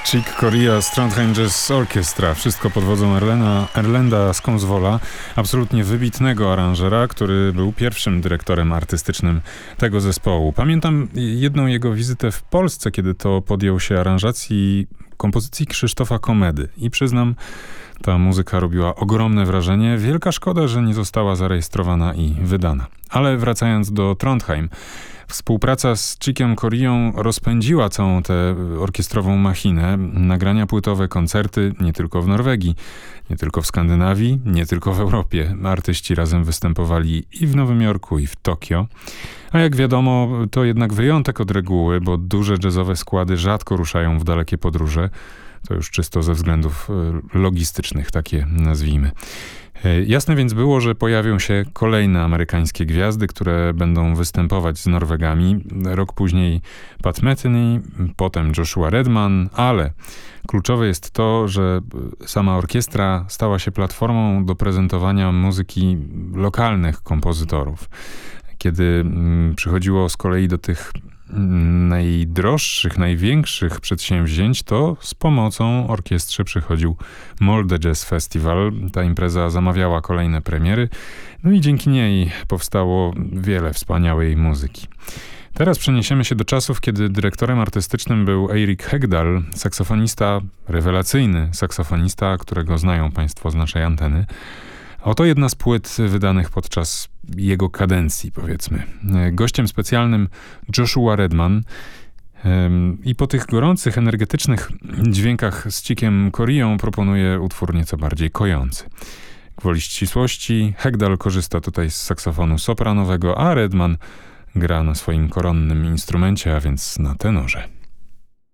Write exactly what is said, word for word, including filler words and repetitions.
Chick Corea z Trondheim Jazz Orchestra. Wszystko pod wodzą Erlena, Erlenda Skomsvola, absolutnie wybitnego aranżera, który był pierwszym dyrektorem artystycznym tego zespołu. Pamiętam jedną jego wizytę w Polsce, kiedy to podjął się aranżacji kompozycji Krzysztofa Komedy. I przyznam, ta muzyka robiła ogromne wrażenie. Wielka szkoda, że nie została zarejestrowana i wydana. Ale wracając do Trondheim, współpraca z Chickiem Coreą rozpędziła całą tę orkiestrową machinę. Nagrania płytowe, koncerty nie tylko w Norwegii, nie tylko w Skandynawii, nie tylko w Europie. Artyści razem występowali i w Nowym Jorku, i w Tokio. A jak wiadomo, to jednak wyjątek od reguły, bo duże jazzowe składy rzadko ruszają w dalekie podróże. To już czysto ze względów logistycznych, takie nazwijmy. Jasne więc było, że pojawią się kolejne amerykańskie gwiazdy, które będą występować z Norwegami. Rok później Pat Metheny, potem Joshua Redman, ale kluczowe jest to, że sama orkiestra stała się platformą do prezentowania muzyki lokalnych kompozytorów. Kiedy przychodziło z kolei do tych najdroższych, największych przedsięwzięć, to z pomocą orkiestrze przychodził Molde Jazz Festival. Ta impreza zamawiała kolejne premiery, no i dzięki niej powstało wiele wspaniałej muzyki. Teraz przeniesiemy się do czasów, kiedy dyrektorem artystycznym był Eirik Hegdal, saksofonista, rewelacyjny saksofonista, którego znają państwo z naszej anteny. Oto jedna z płyt wydanych podczas jego kadencji, powiedzmy. Gościem specjalnym Joshua Redman. I po tych gorących, energetycznych dźwiękach z Chickiem Coreą proponuję utwór nieco bardziej kojący. Gwoli ścisłości, Hegdal korzysta tutaj z saksofonu sopranowego, a Redman gra na swoim koronnym instrumencie, a więc na tenorze.